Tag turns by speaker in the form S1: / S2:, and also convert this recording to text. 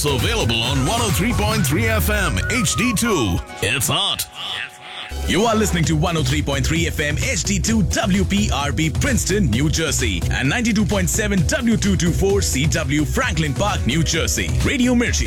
S1: Also available on 103.3 FM HD2. It's hot.
S2: You are listening to 103.3 FM HD2 WPRB Princeton, New Jersey and 92.7 W224 CW Franklin Park, New Jersey. Radio Mirchi.